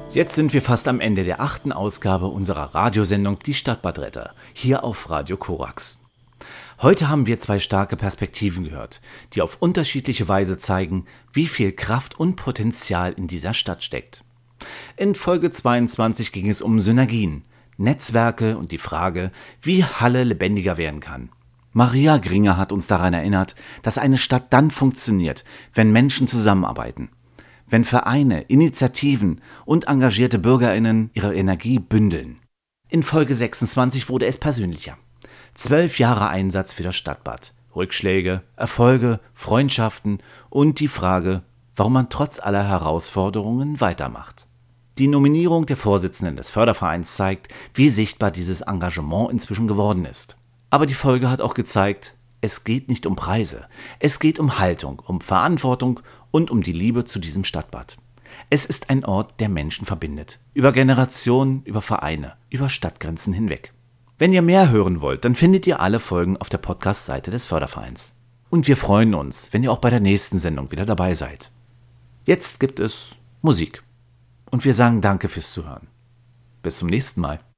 Jetzt sind wir fast am Ende der 8. Ausgabe unserer Radiosendung Die Stadtbadretter, hier auf Radio Korax. Heute haben wir 2 starke Perspektiven gehört, die auf unterschiedliche Weise zeigen, wie viel Kraft und Potenzial in dieser Stadt steckt. In Folge 22 ging es um Synergien, Netzwerke und die Frage, wie Halle lebendiger werden kann. Maria Gringer hat uns daran erinnert, dass eine Stadt dann funktioniert, wenn Menschen zusammenarbeiten. Wenn Vereine, Initiativen und engagierte BürgerInnen ihre Energie bündeln. In Folge 26 wurde es persönlicher. 12 Jahre Einsatz für das Stadtbad. Rückschläge, Erfolge, Freundschaften und die Frage, warum man trotz aller Herausforderungen weitermacht. Die Nominierung der Vorsitzenden des Fördervereins zeigt, wie sichtbar dieses Engagement inzwischen geworden ist. Aber die Folge hat auch gezeigt, es geht nicht um Preise, es geht um Haltung, um Verantwortung und um die Liebe zu diesem Stadtbad. Es ist ein Ort, der Menschen verbindet. Über Generationen, über Vereine, über Stadtgrenzen hinweg. Wenn ihr mehr hören wollt, dann findet ihr alle Folgen auf der Podcast-Seite des Fördervereins. Und wir freuen uns, wenn ihr auch bei der nächsten Sendung wieder dabei seid. Jetzt gibt es Musik. Und wir sagen Danke fürs Zuhören. Bis zum nächsten Mal.